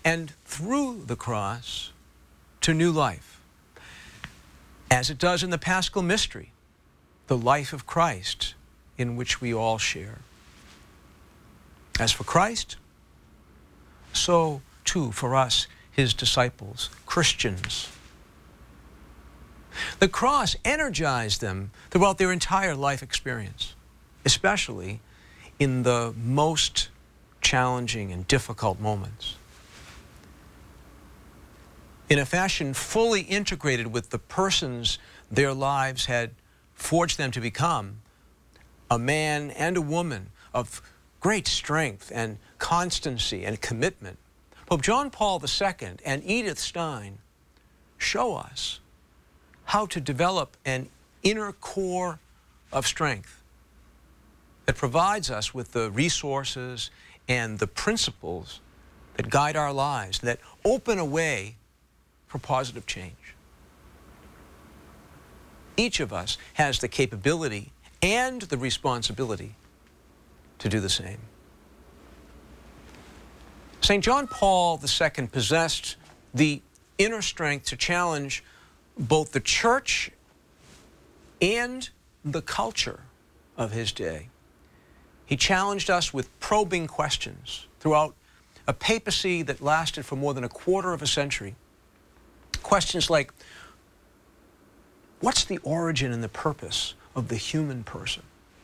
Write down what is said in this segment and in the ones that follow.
and through the cross to new life, as it does in the Paschal mystery, the life of Christ in which we all share. As for Christ, so too for us, his disciples, Christians. The cross energized them throughout their entire life experience, especially in the most challenging and difficult moments. In a fashion fully integrated with the persons their lives had forged them to become, a man and a woman of great strength and constancy and commitment, Pope John Paul II and Edith Stein show us how to develop an inner core of strength that provides us with the resources and the principles that guide our lives, that open a way for positive change. Each of us has the capability and the responsibility to do the same. St. John Paul II possessed the inner strength to challenge both the church and the culture of his day. He challenged us with probing questions throughout a papacy that lasted for more than a quarter of a century. Questions like, what's the origin and the purpose of the human person?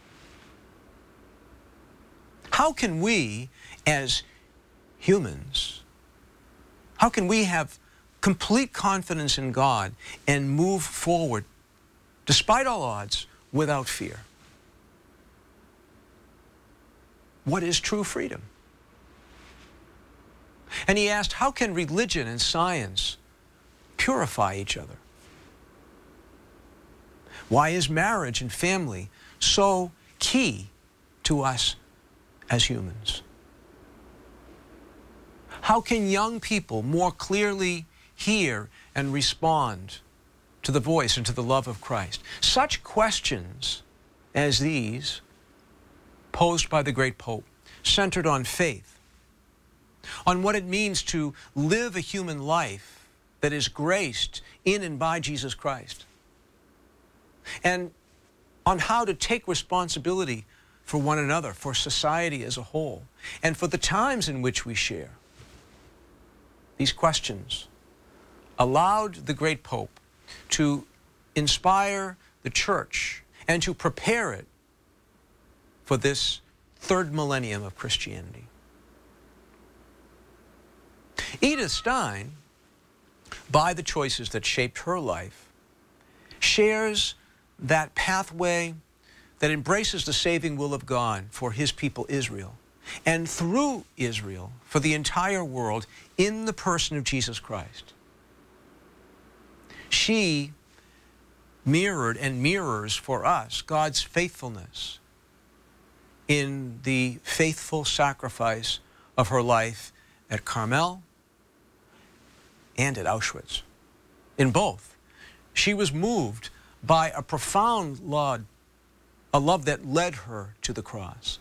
How can we, as humans, how can we have complete confidence in God and move forward, despite all odds, without fear? What is true freedom? And he asked, how can religion and science purify each other? Why is marriage and family so key to us as humans? How can young people more clearly hear and respond to the voice and to the love of Christ? Such questions as these, posed by the great Pope, centered on faith, on what it means to live a human life that is graced in and by Jesus Christ, and on how to take responsibility for one another, for society as a whole, and for the times in which we share. These questions allowed the great Pope to inspire the Church and to prepare it for this third millennium of Christianity. Edith Stein, by the choices that shaped her life, shares that pathway that embraces the saving will of God for his people Israel, and through Israel for the entire world in the person of Jesus Christ. She mirrored and mirrors for us God's faithfulness in the faithful sacrifice of her life at Carmel and at Auschwitz. In both, she was moved by a profound love, a love that led her to the cross.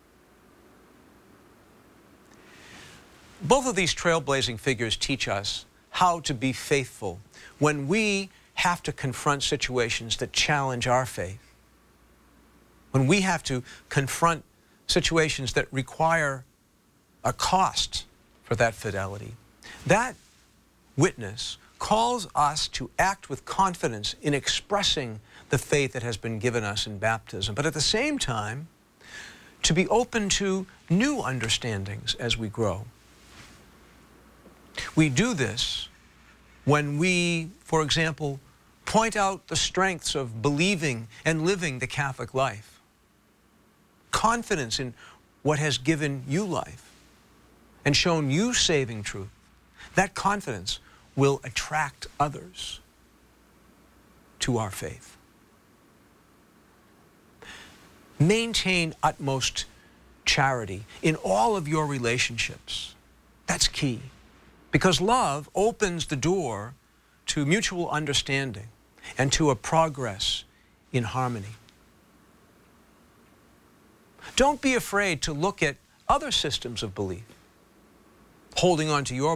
Both of these trailblazing figures teach us how to be faithful when we have to confront situations that challenge our faith, when we have to confront situations that require a cost for that fidelity. That witness calls us to act with confidence in expressing the faith that has been given us in baptism, but at the same time, to be open to new understandings as we grow. We do this when we, for example, point out the strengths of believing and living the Catholic life, confidence in what has given you life and shown you saving truth. That confidence will attract others to our faith. Maintain utmost charity in all of your relationships. That's key, because love opens the door to mutual understanding and to a progress in harmony. Don't be afraid to look at other systems of belief, holding on to your